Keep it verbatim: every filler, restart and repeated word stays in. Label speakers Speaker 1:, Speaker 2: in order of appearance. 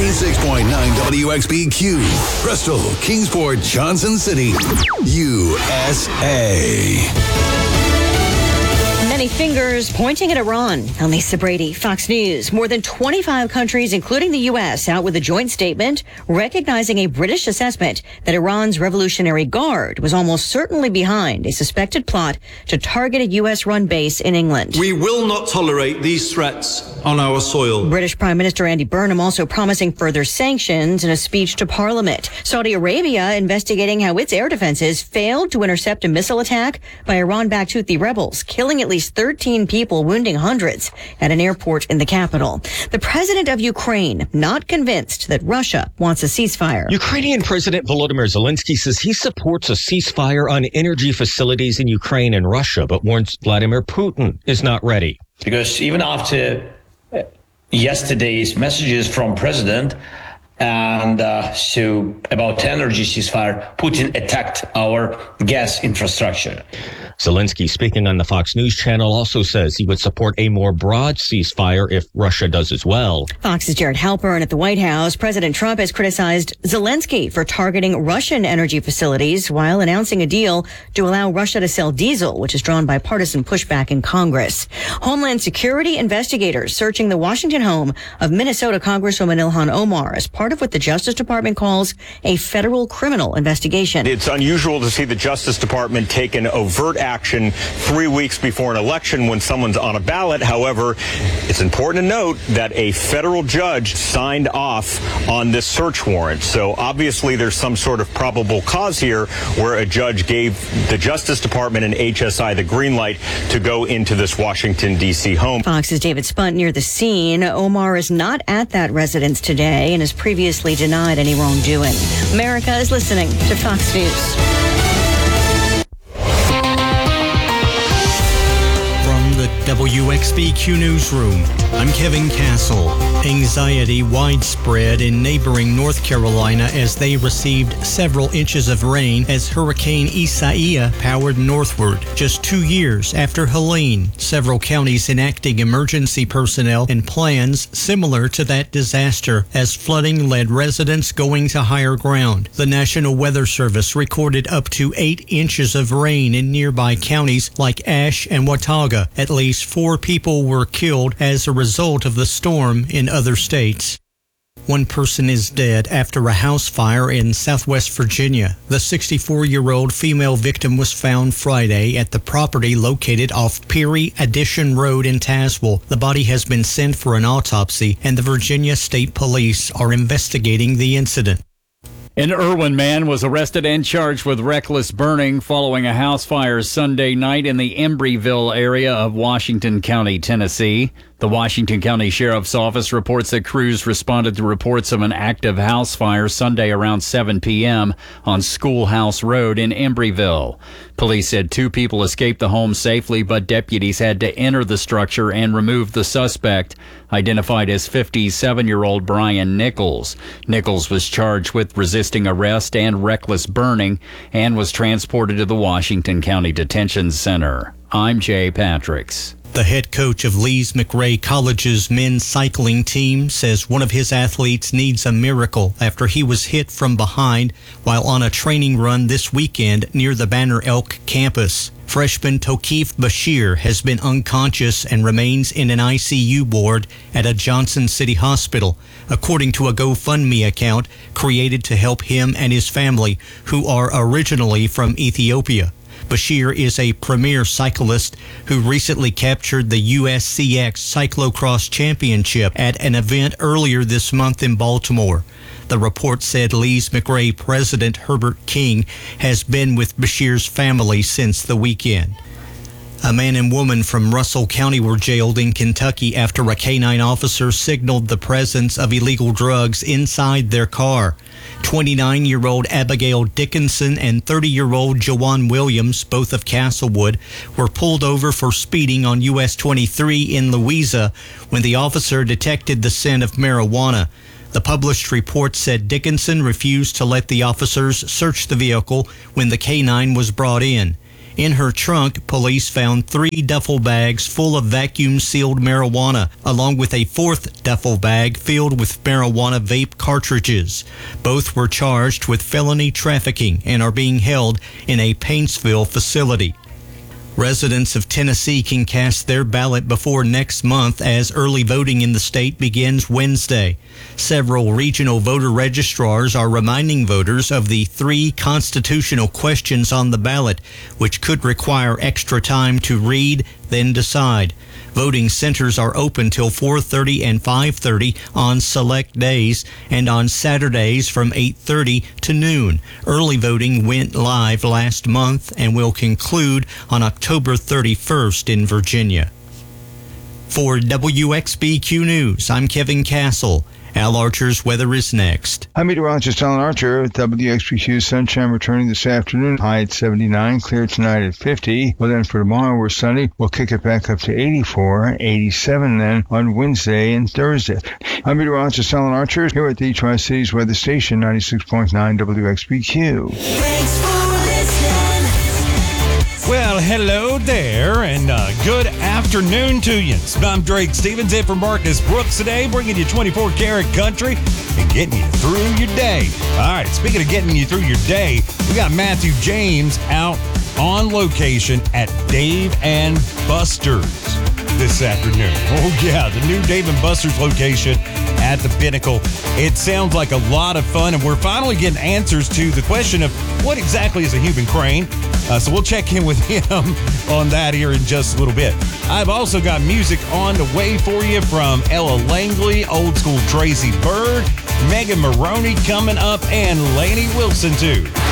Speaker 1: ninety-six point nine W X B Q, Bristol, Kingsport, Johnson City, U S A.
Speaker 2: Many fingers pointing at Iran. I'm Lisa Brady, Fox News. More than twenty-five countries, including the U S, out with a joint statement recognizing a British assessment that Iran's Revolutionary Guard was almost certainly behind a suspected plot to target a U S-run base in England.
Speaker 3: We will not tolerate these threats on our soil.
Speaker 2: British Prime Minister Andy Burnham also promising further sanctions in a speech to Parliament. Saudi Arabia investigating how its air defenses failed to intercept a missile attack by Iran-backed Houthi rebels, killing at least thirteen people, wounding hundreds at an airport in the capital. The president of Ukraine not convinced that Russia wants a ceasefire.
Speaker 4: Ukrainian President Volodymyr Zelensky says he supports a ceasefire on energy facilities in Ukraine and Russia, but warns Vladimir Putin is not ready.
Speaker 5: Because even after yesterday's messages from President and uh, so about energy ceasefire, Putin attacked our gas infrastructure.
Speaker 4: Zelensky, speaking on the Fox News channel, also says he would support a more broad ceasefire if Russia does as well.
Speaker 2: Fox's Jared Halpern at the White House. President Trump has criticized Zelensky for targeting Russian energy facilities while announcing a deal to allow Russia to sell diesel, which is drawn by partisan pushback in Congress. Homeland Security investigators searching the Washington home of Minnesota Congresswoman Ilhan Omar as part of what the Justice Department calls a federal criminal investigation.
Speaker 6: It's unusual to see the Justice Department take an overt action three weeks before an election when someone's on a ballot. However, it's important to note that a federal judge signed off on this search warrant. So obviously there's some sort of probable cause here where a judge gave the Justice Department and H S I the green light to go into this Washington, D C home.
Speaker 2: Fox's David Spunt near the scene. Omar is not at that residence today and has previously denied any wrongdoing. America is listening to Fox News.
Speaker 7: W X B Q Newsroom. I'm Kevin Castle. Anxiety widespread in neighboring North Carolina as they received several inches of rain as Hurricane Isaiah powered northward. Just two years after Helene, several counties enacting emergency personnel and plans similar to that disaster as flooding led residents going to higher ground. The National Weather Service recorded up to eight inches of rain in nearby counties like Ashe and Watauga. At least four people were killed as a result of the storm in other states. One person is dead after a house fire in Southwest Virginia. The sixty-four-year-old female victim was found Friday at the property located off Peary Addition Road in Tazewell. The body has been sent for an autopsy, and the Virginia State Police are investigating the incident.
Speaker 8: An Irwin man was arrested and charged with reckless burning following a house fire Sunday night in the Embryville area of Washington County, Tennessee. The Washington County Sheriff's Office reports that crews responded to reports of an active house fire Sunday around seven p.m. on Schoolhouse Road in Embryville. Police said two people escaped the home safely, but deputies had to enter the structure and remove the suspect, identified as fifty-seven-year-old Brian Nichols. Nichols was charged with resisting arrest and reckless burning and was transported to the Washington County Detention Center. I'm Jay Patricks.
Speaker 7: The head coach of Lees McRae College's men's cycling team says one of his athletes needs a miracle after he was hit from behind while on a training run this weekend near the Banner Elk campus. Freshman Tokif Bashir has been unconscious and remains in an I C U ward at a Johnson City hospital, according to a GoFundMe account created to help him and his family, who are originally from Ethiopia. Bashir is a premier cyclist who recently captured the U S C X Cyclocross Championship at an event earlier this month in Baltimore. The report said Lees McRae President Herbert King has been with Bashir's family since the weekend. A man and woman from Russell County were jailed in Kentucky after a canine officer signaled the presence of illegal drugs inside their car. twenty-nine-year-old Abigail Dickinson and thirty-year-old Jawan Williams, both of Castlewood, were pulled over for speeding on U S twenty-three in Louisa when the officer detected the scent of marijuana. The published report said Dickinson refused to let the officers search the vehicle when the canine was brought in. In her trunk, police found three duffel bags full of vacuum-sealed marijuana, along with a fourth duffel bag filled with marijuana vape cartridges. Both were charged with felony trafficking and are being held in a Paintsville facility. Residents of Tennessee can cast their ballot before next month as early voting in the state begins Wednesday. Several regional voter registrars are reminding voters of the three constitutional questions on the ballot, which could require extra time to read, then decide. Voting centers are open till four thirty and five thirty on select days and on Saturdays from eight thirty to noon. Early voting went live last month and will conclude on October thirty-first in Virginia. For W X B Q News, I'm Kevin Castle. Al Archer's weather is next.
Speaker 9: I'm meteorologist Alan Archer with W X B Q. Sunshine returning this afternoon. High at seventy-nine, clear tonight at fifty. Well, then for tomorrow, we're sunny. We'll kick it back up to eighty-four, eighty-seven then on Wednesday and Thursday. I'm meteorologist Alan Archer here at the Tri-Cities Weather Station, ninety-six point nine W X B Q.
Speaker 10: Thanks for listening.
Speaker 11: Well, hello there, and uh, good afternoon to you. I'm Drake Stevens in for Marcus Brooks today, bringing you twenty-four karat country and getting you through your day. All right, speaking of getting you through your day, we got Matthew James out on location at Dave and Buster's this afternoon. Oh, yeah, the new Dave and Buster's location at the Pinnacle. It sounds like a lot of fun, and we're finally getting answers to the question of what exactly is a human crane. Uh, so we'll check in with him on that here in just a little bit. I've also got music on the way for you from Ella Langley, Old School Tracy Bird, Megan Maroney coming up, and Lainey Wilson, too.